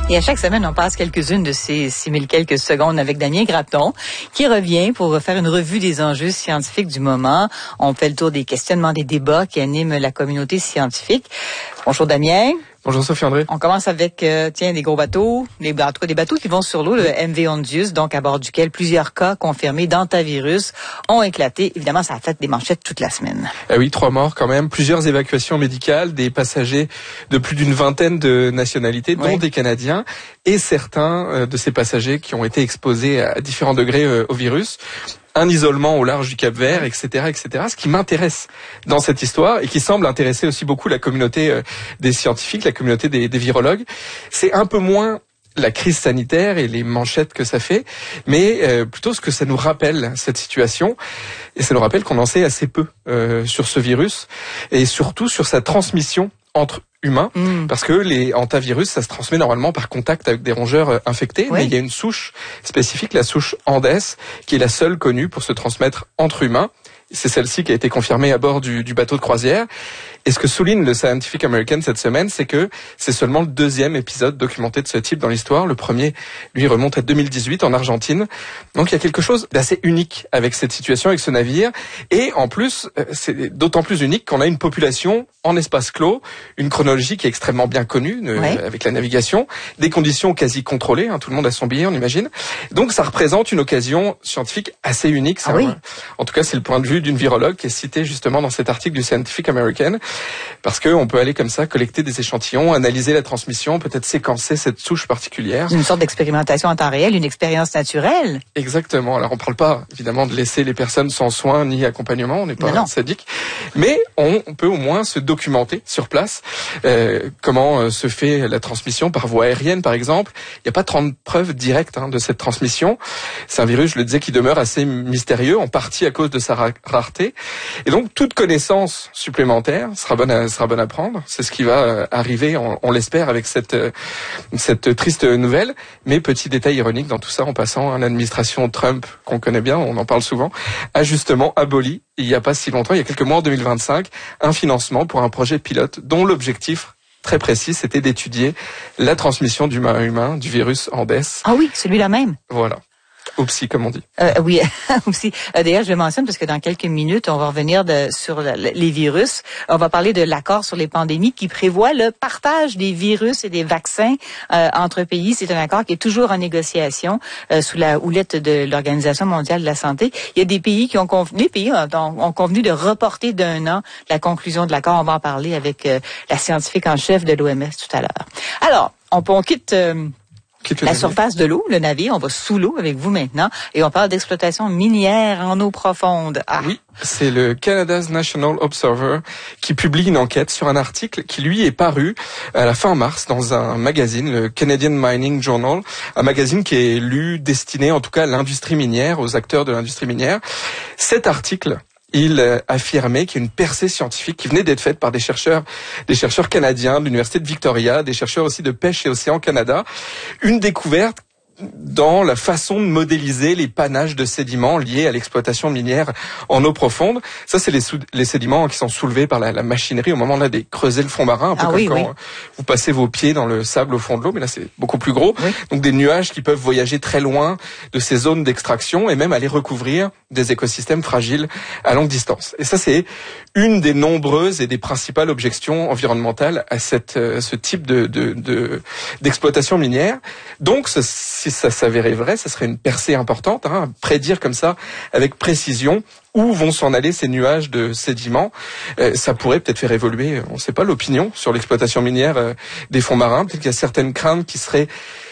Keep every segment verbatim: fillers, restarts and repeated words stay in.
Et à chaque semaine, on passe quelques-unes de ces six mille quelques secondes avec Damien Grapton, qui revient pour faire une revue des enjeux scientifiques du moment. On fait le tour des questionnements, des débats qui animent la communauté scientifique. Bonjour Damien. Bonjour Sophie-André. On commence avec, euh, tiens, des gros bateaux, des, en tout cas des bateaux qui vont sur l'eau, le M V Hondius, donc à bord duquel plusieurs cas confirmés d'hantavirus ont éclaté. Évidemment, ça a fait des manchettes toute la semaine. Ah oui, trois morts quand même, plusieurs évacuations médicales, des passagers de plus d'une vingtaine de nationalités, dont oui. des Canadiens, et certains de ces passagers qui ont été exposés à différents degrés au virus. Un isolement au large du Cap-Vert, et cetera, et cetera. Ce qui m'intéresse dans cette histoire et qui semble intéresser aussi beaucoup la communauté des scientifiques, la communauté des, des virologues, c'est un peu moins la crise sanitaire et les manchettes que ça fait, mais euh, plutôt ce que ça nous rappelle, cette situation. Et ça nous rappelle qu'on en sait assez peu euh, sur ce virus et surtout sur sa transmission entre humains, mmh. parce que les hantavirus, ça se transmet normalement par contact avec des rongeurs infectés, oui. mais il y a une souche spécifique, la souche Andes, qui est la seule connue pour se transmettre entre humains. C'est celle-ci qui a été confirmée à bord du, du bateau de croisière. Et ce que souligne le Scientific American cette semaine, c'est que c'est seulement le deuxième épisode documenté de ce type dans l'histoire. Le premier, lui, remonte à deux mille dix-huit en Argentine. Donc il y a quelque chose d'assez unique avec cette situation, avec ce navire. Et en plus, c'est d'autant plus unique qu'on a une population en espace clos, une chronologie qui est extrêmement bien connue euh, ouais. avec la navigation, des conditions quasi contrôlées, hein, tout le monde a son billet, on imagine. Donc ça représente une occasion scientifique assez unique. Ah oui. un, en tout cas, c'est le point de vue d'une virologue qui est citée justement dans cet article du Scientific American. Parce qu'on peut aller comme ça, collecter des échantillons, analyser la transmission, peut-être séquencer cette souche particulière. Une sorte d'expérimentation en temps réel, une expérience naturelle. Exactement. Alors on ne parle pas évidemment de laisser les personnes sans soins ni accompagnement, on n'est pas sadique, mais on, on peut au moins se documenter sur place euh, comment euh, se fait la transmission par voie aérienne par exemple. Il n'y a pas de preuves directes hein, de cette transmission. C'est un virus, je le disais, qui demeure assez mystérieux, en partie à cause de sa ra- rareté. Et donc toute connaissance supplémentaire sera bonne à, sera bonne à prendre. C'est ce qui va arriver, on, on l'espère, avec cette, cette triste nouvelle. Mais petit détail ironique dans tout ça, en passant, l'administration Trump, qu'on connaît bien, on en parle souvent, a justement aboli, il n'y a pas si longtemps, il y a quelques mois, en deux mille vingt-cinq, un financement pour un projet pilote dont l'objectif très précis, c'était d'étudier la transmission d'humain à humain du virus Andes. Ah oui, celui-là même. Voilà. Oupsie, comme on dit. Euh, oui, aussi. Euh, d'ailleurs, je le mentionne parce que dans quelques minutes, on va revenir de, sur la, les virus. On va parler de l'accord sur les pandémies qui prévoit le partage des virus et des vaccins euh, entre pays. C'est un accord qui est toujours en négociation euh, sous la houlette de l'Organisation mondiale de la santé. Il y a des pays qui ont convenu, les pays ont, ont convenu de reporter d'un an la conclusion de l'accord. On va en parler avec euh, la scientifique en chef de l'O M S tout à l'heure. Alors, on, on quitte... Euh, La surface de l'eau, le navire, on va sous l'eau avec vous maintenant, et on parle d'exploitation minière en eau profonde. Ah. Oui, c'est le Canada's National Observer qui publie une enquête sur un article qui, lui, est paru à la fin mars dans un magazine, le Canadian Mining Journal, un magazine qui est lu, destiné en tout cas à l'industrie minière, aux acteurs de l'industrie minière. Cet article... il affirmait qu'il y a une percée scientifique qui venait d'être faite par des chercheurs, des chercheurs canadiens de l'Université de Victoria, des chercheurs aussi de Pêche et Océan Canada. Une découverte dans la façon de modéliser les panaches de sédiments liés à l'exploitation minière en eau profonde. Ça, c'est les, sou- les sédiments qui sont soulevés par la, la machinerie au moment là de creuser le fond marin, un peu ah, comme oui, quand oui. vous passez vos pieds dans le sable au fond de l'eau, mais là c'est beaucoup plus gros. Oui. Donc des nuages qui peuvent voyager très loin de ces zones d'extraction et même aller recouvrir des écosystèmes fragiles à longue distance. Et ça, c'est une des nombreuses et des principales objections environnementales à cette, euh, ce type de, de, de, d'exploitation minière. Donc, ce, si ça s'avérait vrai, ça serait une percée importante, hein, prédire comme ça, avec précision, où vont s'en aller ces nuages de sédiments. Euh, ça pourrait peut-être faire évoluer, on ne sait pas, l'opinion sur l'exploitation minière euh, des fonds marins. Peut-être qu'il y a certaines craintes qui seraient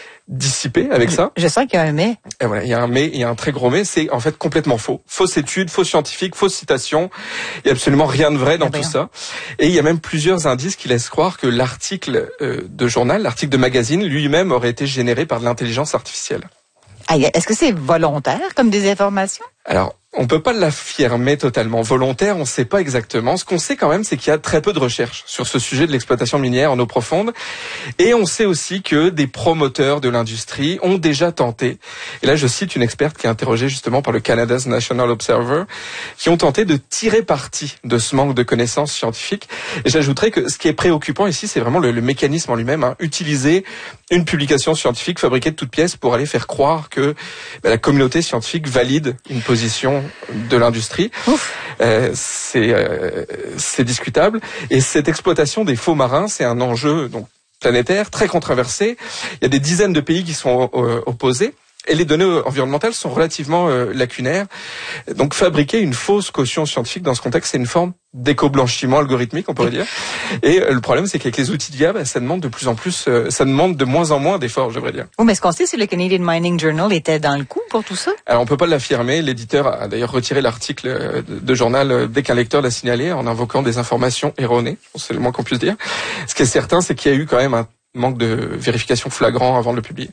dissipé avec ça. Je sens qu'il y a un mais. Et voilà, il y a un mais, il y a un très gros mais, c'est en fait complètement faux. Fausse étude, faux scientifique, fausse citation. Il y a absolument rien de vrai dans ah, tout bien. ça. Et il y a même plusieurs indices qui laissent croire que l'article euh, de journal, l'article de magazine, lui-même aurait été généré par de l'intelligence artificielle. Ah, est-ce que c'est volontaire comme désinformation? Alors, On peut pas l'affirmer totalement. Volontaire, on sait pas exactement. Ce qu'on sait quand même, c'est qu'il y a très peu de recherches sur ce sujet de l'exploitation minière en eau profonde. Et on sait aussi que des promoteurs de l'industrie ont déjà tenté. Et là, je cite une experte qui est interrogée justement par le Canada's National Observer, qui ont tenté de tirer parti de ce manque de connaissances scientifiques. Et j'ajouterais que ce qui est préoccupant ici, c'est vraiment le, le mécanisme en lui-même. Hein. Utiliser une publication scientifique fabriquée de toutes pièces pour aller faire croire que ben, la communauté scientifique valide une position de l'industrie, euh, c'est euh, c'est discutable. Et cette exploitation des faux marins, c'est un enjeu donc planétaire très controversé. Il y a des dizaines de pays qui sont euh, opposés. Et les données environnementales sont relativement euh, lacunaires. Donc fabriquer une fausse caution scientifique dans ce contexte, c'est une forme d'éco-blanchiment algorithmique, on pourrait dire. Et euh, le problème, c'est qu'avec les outils d'I A, bah, ça demande de plus en plus, euh, ça demande de moins en moins d'efforts, je devrais dire. Oui, mais ce qu'on sait, c'est que le Canadian Mining Journal était dans le coup pour tout ça. Alors on peut pas l'affirmer. L'éditeur a d'ailleurs retiré l'article de, de journal dès qu'un lecteur l'a signalé, en invoquant des informations erronées. C'est le moins qu'on puisse dire. Ce qui est certain, c'est qu'il y a eu quand même un manque de vérification flagrant avant de le publier.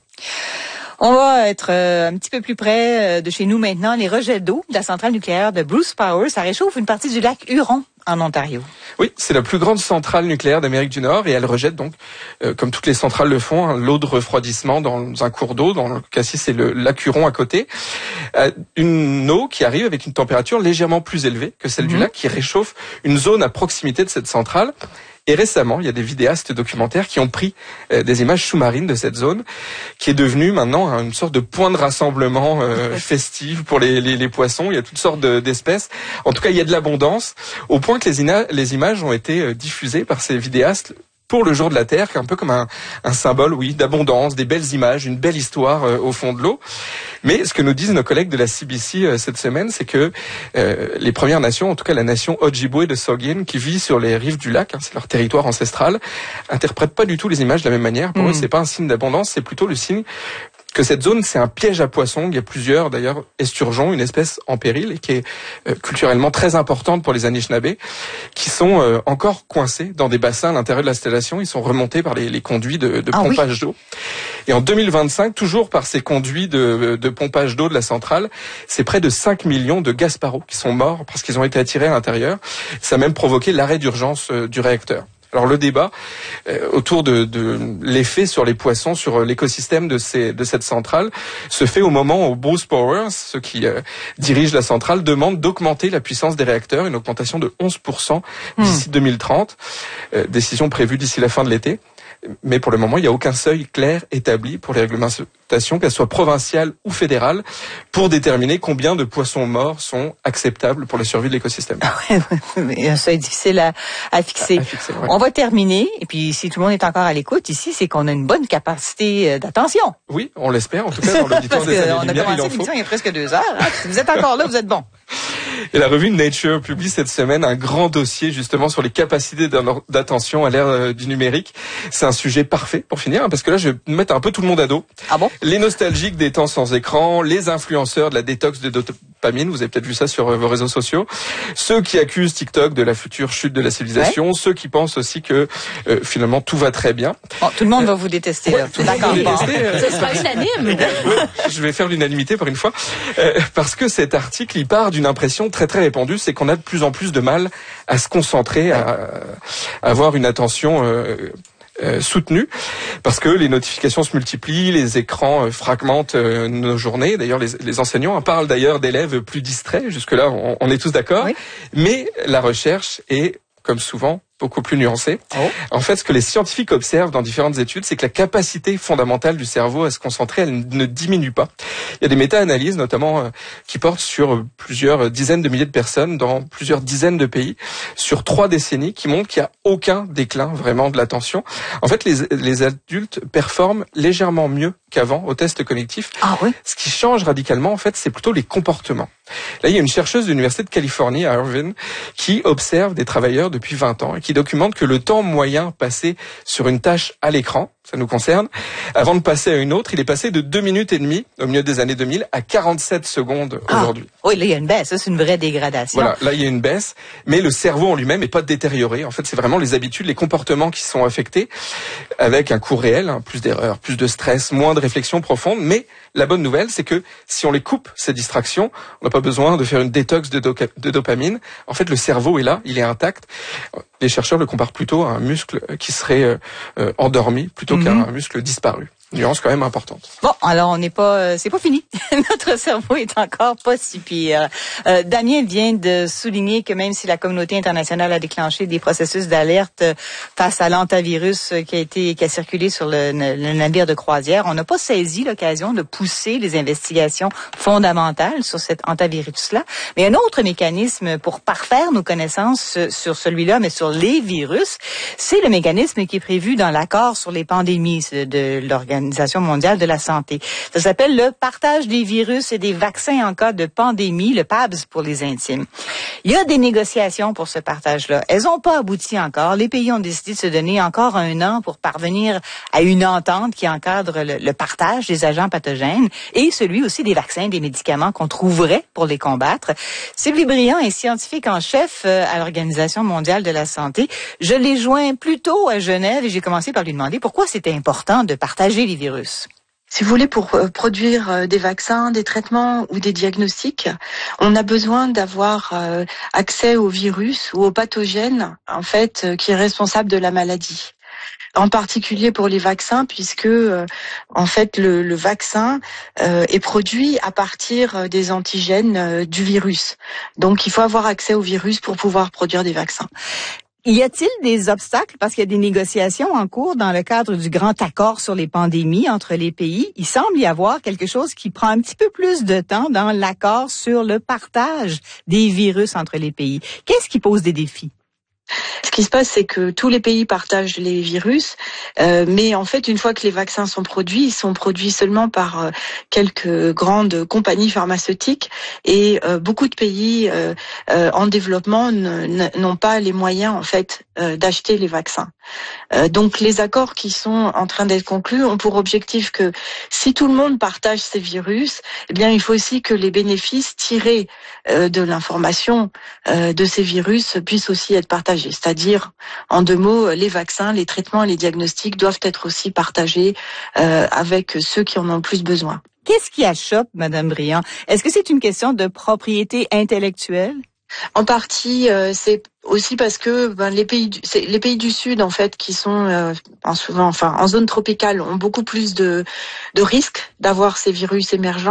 On va être euh, un petit peu plus près euh, de chez nous maintenant. Les rejets d'eau de la centrale nucléaire de Bruce Power, ça réchauffe une partie du lac Huron en Ontario. Oui, c'est la plus grande centrale nucléaire d'Amérique du Nord et elle rejette donc, euh, comme toutes les centrales le font, hein, l'eau de refroidissement dans un cours d'eau. Dans le cas-ci, c'est le lac Huron à côté. Euh, une eau qui arrive avec une température légèrement plus élevée que celle mmh. du lac, qui réchauffe une zone à proximité de cette centrale. Et récemment, il y a des vidéastes documentaires qui ont pris euh, des images sous-marines de cette zone, qui est devenue maintenant une sorte de point de rassemblement euh, festif pour les, les, les poissons. Il y a toutes sortes de, d'espèces. En tout cas, il y a de l'abondance, au point que les, ina- les images ont été diffusées par ces vidéastes pour le jour de la Terre, qui est un peu comme un, un symbole, oui, d'abondance, des belles images, une belle histoire euh, au fond de l'eau. Mais ce que nous disent nos collègues de la C B C euh, cette semaine, c'est que euh, les Premières Nations, en tout cas la nation Ojibwe de Saugeen, qui vit sur les rives du lac, hein, c'est leur territoire ancestral, interprètent pas du tout les images de la même manière. Pour mmh. eux, c'est pas un signe d'abondance, c'est plutôt le signe que cette zone, c'est un piège à poissons. Il y a plusieurs, d'ailleurs, esturgeons, une espèce en péril et qui est euh, culturellement très importante pour les Anishinabés, qui sont euh, encore coincés dans des bassins à l'intérieur de l'installation. Ils sont remontés par les, les conduits de, de ah, pompage oui. d'eau. Et en deux mille vingt-cinq, toujours par ces conduits de, de pompage d'eau de la centrale, c'est près de cinq millions de Gasparos qui sont morts parce qu'ils ont été attirés à l'intérieur. Ça a même provoqué l'arrêt d'urgence euh, du réacteur. Alors le débat euh, autour de, de l'effet sur les poissons, sur l'écosystème de, ces, de cette centrale, se fait au moment où Bruce Power, ceux qui euh, dirigent la centrale, demandent d'augmenter la puissance des réacteurs, une augmentation de onze pour cent d'ici mmh. deux mille trente, euh, décision prévue d'ici la fin de l'été. Mais pour le moment, il n'y a aucun seuil clair établi pour les réglementations, qu'elles soient provinciales ou fédérales, pour déterminer combien de poissons morts sont acceptables pour la survie de l'écosystème. Oui, mais un seuil difficile à, à fixer. À, à fixer ouais. On va terminer, et puis si tout le monde est encore à l'écoute ici, c'est qu'on a une bonne capacité d'attention. Oui, on l'espère, en tout cas dans l'auditoire des années lumière, il en faut. On a commencé l'émission il y a presque deux heures. Hein. Si vous êtes encore là, vous êtes bon. Et la revue Nature publie cette semaine un grand dossier justement sur les capacités d'attention à l'ère du numérique. C'est un sujet parfait pour finir, parce que là je vais mettre un peu tout le monde à dos. Ah bon? Les nostalgiques des temps sans écran, les influenceurs de la détox de dopamine, vous avez peut-être vu ça sur vos réseaux sociaux, ceux qui accusent TikTok de la future chute de la civilisation, ouais. ceux qui pensent aussi que euh, finalement tout va très bien. Bon, tout le monde euh, va vous détester. Ouais, là. Tout D'accord. Bon. Détester, euh, Ce sera unanime. Oui, je vais faire l'unanimité pour une fois, euh, parce que cet article il part d'une impression très très répandue, c'est qu'on a de plus en plus de mal à se concentrer, à, à avoir une attention euh, euh, soutenue, parce que les notifications se multiplient, les écrans euh, fragmentent euh, nos journées. D'ailleurs, les, les enseignants en parlent d'ailleurs d'élèves plus distraits. Jusque-là, on, on est tous d'accord. Oui. Mais la recherche est, comme souvent, beaucoup plus nuancé. Oh. En fait, ce que les scientifiques observent dans différentes études, c'est que la capacité fondamentale du cerveau à se concentrer, elle ne diminue pas. Il y a des méta-analyses, notamment, euh, qui portent sur plusieurs dizaines de milliers de personnes dans plusieurs dizaines de pays, sur trois décennies, qui montrent qu'il n'y a aucun déclin vraiment de l'attention. En fait, les, les adultes performent légèrement mieux qu'avant au test cognitif. Ah oui. Ce qui change radicalement, en fait, c'est plutôt les comportements. Là, il y a une chercheuse de l'Université de Californie à Irvine qui observe des travailleurs depuis vingt ans et qui documente que le temps moyen passé sur une tâche à l'écran, ça nous concerne. Avant de passer à une autre, il est passé de deux minutes et demie au milieu des années deux mille à quarante-sept secondes ah, aujourd'hui. Oui, là, il y a une baisse. Ça, c'est une vraie dégradation. Voilà, là, il y a une baisse. Mais le cerveau en lui-même n'est pas détérioré. En fait, c'est vraiment les habitudes, les comportements qui sont affectés avec un coût réel, hein, plus d'erreurs, plus de stress, moins de réflexion profonde. Mais la bonne nouvelle, c'est que si on les coupe, ces distractions, on n'a pas besoin de faire une détox de, do- de dopamine. En fait, le cerveau est là, il est intact. Les chercheurs le comparent plutôt à un muscle qui serait euh, euh, endormi plutôt mmh. qu'à un muscle disparu. Nuance quand même importante. Bon, alors on n'est pas, euh, c'est pas fini. Notre cerveau est encore pas si pire. Euh, Damien vient de souligner que même si la communauté internationale a déclenché des processus d'alerte face à l'antivirus qui a été qui a circulé sur le, le navire de croisière, on n'a pas saisi l'occasion de pousser les investigations fondamentales sur cet antivirus-là. Mais un autre mécanisme pour parfaire nos connaissances sur celui-là, mais sur les virus, c'est le mécanisme qui est prévu dans l'accord sur les pandémies de l'organisation l'Organisation mondiale de la santé. Ça s'appelle le partage des virus et des vaccins en cas de pandémie, le P A B S pour les intimes. Il y a des négociations pour ce partage-là. Elles n'ont pas abouti encore. Les pays ont décidé de se donner encore un an pour parvenir à une entente qui encadre le, le partage des agents pathogènes et celui aussi des vaccins, des médicaments qu'on trouverait pour les combattre. Sylvie Briand est scientifique en chef à l'Organisation mondiale de la santé. Je l'ai joint plus tôt à Genève et j'ai commencé par lui demander pourquoi c'était important de partager les virus. Si vous voulez, pour euh, produire euh, des vaccins, des traitements ou des diagnostics, on a besoin d'avoir euh, accès au virus ou au pathogène, en fait, euh, qui est responsable de la maladie. En particulier pour les vaccins, puisque euh, en fait le, le vaccin euh, est produit à partir des antigènes euh, du virus. Donc il faut avoir accès au virus pour pouvoir produire des vaccins. Y a-t-il des obstacles, parce qu'il y a des négociations en cours dans le cadre du grand accord sur les pandémies entre les pays? Il semble y avoir quelque chose qui prend un petit peu plus de temps dans l'accord sur le partage des virus entre les pays. Qu'est-ce qui pose des défis? Ce qui se passe, c'est que tous les pays partagent les virus, euh, mais en fait, une fois que les vaccins sont produits, ils sont produits seulement par euh, quelques grandes compagnies pharmaceutiques et euh, beaucoup de pays euh, euh, en développement n'ont pas les moyens, en fait, euh, d'acheter les vaccins. Euh, donc, les accords qui sont en train d'être conclus ont pour objectif que si tout le monde partage ces virus, eh bien, il faut aussi que les bénéfices tirés euh, de l'information euh, de ces virus puissent aussi être partagés. C'est-à-dire, en deux mots, les vaccins, les traitements et les diagnostics doivent être aussi partagés euh, avec ceux qui en ont le plus besoin. Qu'est-ce qui achoppe, Madame Briand? Est-ce que c'est une question de propriété intellectuelle? En partie, euh, c'est aussi parce que ben, les pays du, c'est, les pays du Sud, en fait, qui sont euh, en souvent, enfin, en zone tropicale, ont beaucoup plus de, de risques d'avoir ces virus émergents.